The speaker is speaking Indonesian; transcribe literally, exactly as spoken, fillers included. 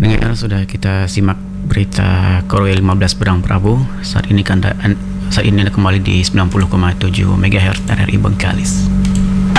Pendengar, sudah kita simak berita Korwil lima belas Padang Prabu. Saat ini kan saat ini Anda kembali di sembilan puluh koma tujuh megahertz R R I Bengkalis.